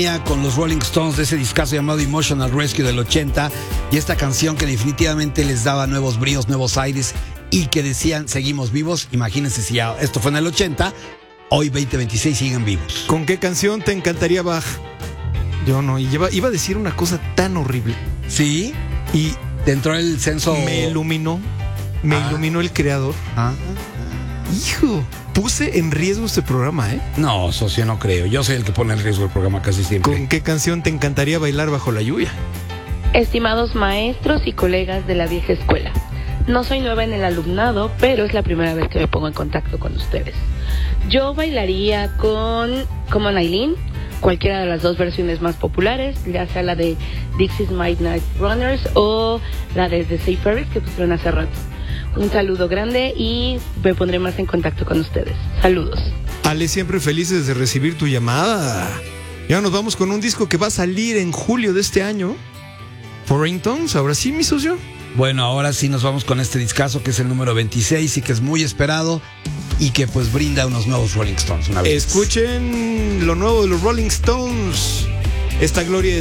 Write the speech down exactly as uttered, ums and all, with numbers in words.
Con los Rolling Stones de ese discazo llamado Emotional Rescue del ochenta, y esta canción que definitivamente les daba nuevos bríos, nuevos aires, y que decían seguimos vivos. Imagínense si ya esto fue en el ochenta, hoy veinte veintiséis siguen vivos. ¿Con qué canción te encantaría Bach? Yo no, y iba, iba a decir una cosa tan horrible. ¿Sí? Y ¿te entró el censo? Me iluminó, me ah. iluminó el creador. Ah. Hijo, puse en riesgo este programa, ¿eh? No, socio, no creo. Yo soy el que pone en riesgo el programa casi siempre. ¿Con qué canción te encantaría bailar bajo la lluvia? Estimados maestros y colegas de la vieja escuela, no soy nueva en el alumnado, pero es la primera vez que me pongo en contacto con ustedes. Yo bailaría con Come On Eileen, cualquiera de las dos versiones más populares, ya sea la de Dixie's Midnight Runners o la de The Seafarers que pusieron hace rato. Un saludo grande y me pondré más en contacto con ustedes. Saludos. Ale, siempre felices de recibir tu llamada. Ya nos vamos con un disco que va a salir en julio de este año. Foreign Tongues, ahora sí, mi socio. Bueno, ahora sí nos vamos con este discazo que es el número veintiséis y que es muy esperado y que pues brinda unos nuevos Rolling Stones una vez. Escuchen lo nuevo de los Rolling Stones. Esta gloria es